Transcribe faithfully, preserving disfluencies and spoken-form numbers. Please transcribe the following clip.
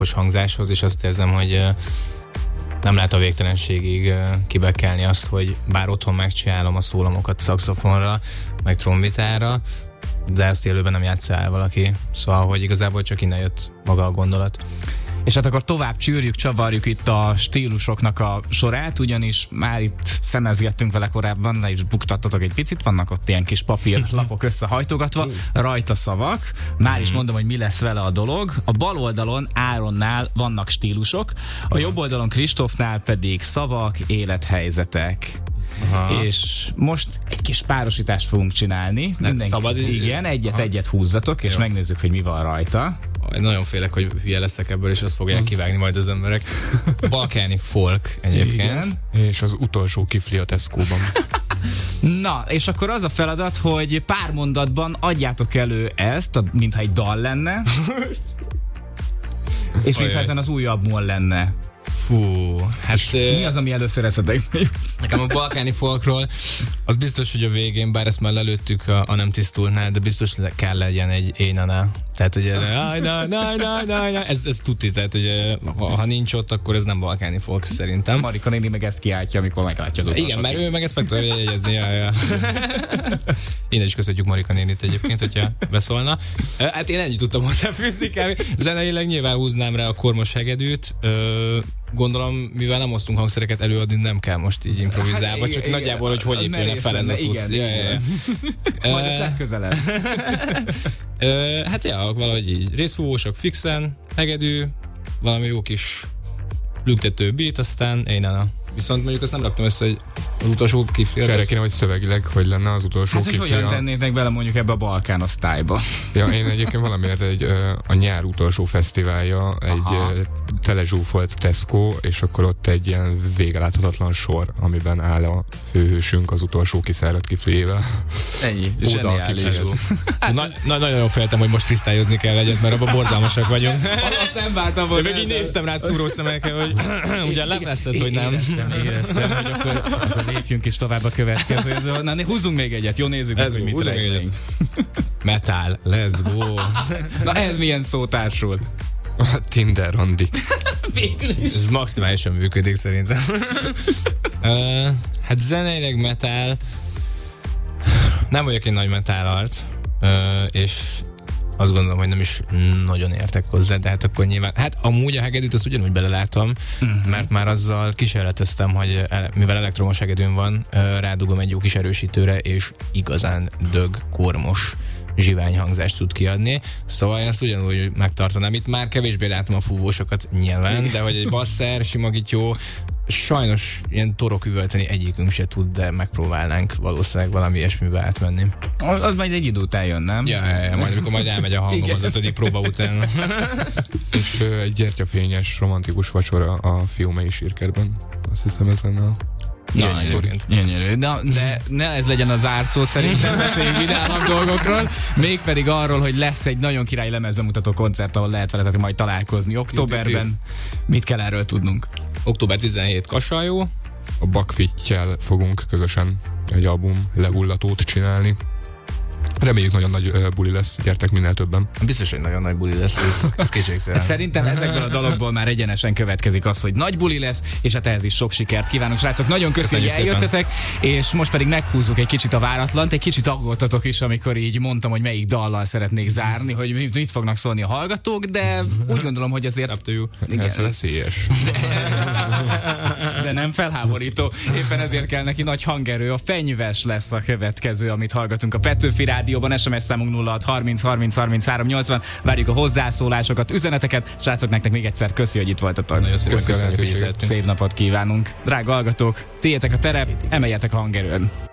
hangzáshoz, és azt érzem, hogy nem lehet a végtelenségig kibekelni azt, hogy bár otthon megcsinálom a szólamokat szaxofonra, meg trombitára, de ezt élőben nem játssza el valaki. Szóval, hogy igazából csak innen jött maga a gondolat. És hát akkor tovább csűrjük, csavarjuk itt a stílusoknak a sorát, ugyanis már itt szemezgettünk vele korábban, le is buktattatok egy picit, vannak ott ilyen kis papírlapok összehajtogatva, rajta szavak, már is mondom, hogy mi lesz vele a dolog. A bal oldalon Áronnál vannak stílusok, a jobb oldalon Kristófnál pedig szavak, élethelyzetek. Aha. És most egy kis párosítást fogunk csinálni. Mindenki, szabad? Igen, egyet-egyet húzzatok, és jó, megnézzük, hogy mi van rajta. Nagyon félek, hogy hülye leszek ebből, és azt fogják kivágni majd az emberek. Balkáni folk egyébként. Igen. És az utolsó kifli a Tesco-ban. Na, és akkor az a feladat, hogy pár mondatban adjátok elő ezt, mintha egy dal lenne, és mintha ezen az új albumon lenne. Fú, hát... Mi az, ami először eszetek? Nekem a balkáni folkról az biztos, hogy a végén, bár ezt már lelőttük a, a nem tisztulnál, de biztos kell legyen egy énanál. Tehát ugye, ez, ez tuti, tehát ugye, ha, ha nincs ott, akkor ez nem balkáni folk szerintem. Marika néni meg ezt kiáltja, amikor meglátja az utasok. Igen, mert ő meg ezt meg tudja jegyezni. Ja, ja. Innen is köszönjük Marika nénit egyébként, hogyha beszólna. Hát én ennyit tudtam hozzáfűzni, kb. Zeneileg nyilván húznám rá a kormos hegedűt. Gondolom, mivel nem osztunk hangszereket előadni, nem kell most így improvizálva, csak igen, nagyjából, hogy hogy épülne fel ez a cucc. Ja, ja, ja. Majd ezt legközelebb. Hát ja, valahogy így. Részfúvósok fixen, hegedű, valami jó kis lüktető beat, aztán én a... Viszont mondjuk azt nem raktam össze, hogy az utolsó kifli. És erre kéne, hogy szövegileg, hogy lenne az utolsó hát, kifli. Hát, hogy hogyan tennétek bele mondjuk ebbe a Balkán osztályba? Ja, én egyébként valamiért egy, a nyár utolsó fesztiválja, egy telezsúfolt Tesco, és akkor ott egy ilyen végeláthatatlan sor, amiben áll a főhősünk az utolsó kiszáradt kifliével. Ennyi. Zseniális. Hát, na, na, nagyon féltem, hogy most freestylezni kell egyet, mert abban borzalmasak vagyunk. Azt nem vártam volna. Meg így néztem rád, szúróztam el, hogy ugye leveszed, hogy nem. Éreztem, éreztem, hogy akkor, akkor lépjünk is tovább a következőző. Na, húzzunk még egyet, jó, nézzük meg, hogy mit rejtünk. Metal, let's go. Na, ez milyen szó társul? A Tinder randi. Ez maximálisan működik szerintem. uh, hát zeneileg metal. Nem vagyok egy nagy metal arc, uh, és azt gondolom, hogy nem is nagyon értek hozzá, de hát akkor nyilván, hát amúgy a hegedűt azt ugyanúgy belelátom, uh-huh. mert már azzal kísérleteztem, hogy mivel elektromos hegedűm van, rádugom egy jó kis erősítőre, és igazán dög, kormos zsivány hangzást tud kiadni. Szóval én ezt ugyanúgy megtartanám. Itt már kevésbé látom a fúvósokat nyilván, de hogy egy basszer, simagító, sajnos ilyen torok üvölteni egyikünk se tud, de megpróbálnánk valószínűleg valami ilyesmibe átmenni. Az majd egy idő után jön, nem? Ja, ja, ja, majd amikor majd elmegy a hangom az ötödik próba után. És uh, egy gyertyafényes, romantikus vacsora a Fiumei sírkertben. Azt hiszem ezen a... Gyönyörű. De, de ne ez legyen az zárszó, szerintem beszéljünk vidámabb dolgokról, mégpedig arról, hogy lesz egy nagyon király lemezbemutató koncert, ahol lehet veletek majd találkozni októberben. Mit kell erről tudnunk? október tizenhetedike Kassajó. A Bakfittyel fogunk közösen egy album lehullatót csinálni. Reméljük nagyon nagy uh, buli lesz, gyertek minél többen. Biztos, hogy nagyon nagy buli lesz, ez, ez kétségtelen. Hát szerintem ezekből a dalokból már egyenesen következik az, hogy nagy buli lesz, és hát ehhez is sok sikert kívánunk, srácok. Nagyon köszönjük, hogy eljöttetek, és most pedig meghúzzuk egy kicsit a váratlant. Egy kicsit aggódtatok is, amikor így mondtam, hogy melyik dallal szeretnék zárni, hogy mit fognak szólni a hallgatók, de úgy gondolom, hogy azért... Ez veszélyes. De nem felháborító. Éppen ezért kell neki nagy hangerő. A Fenyves lesz a következő, amit hallgatunk a Petőfi Rádióban. es em es számunk nulla hat harminc harminc harminchárom nyolcvan. Várjuk a hozzászólásokat, üzeneteket. Srácok, nektek még egyszer köszi, hogy itt voltatok. Nagyon szépen köszönjük. Szép napot kívánunk. Drága hallgatók, tiétek a terep, emeljetek a hangerőn.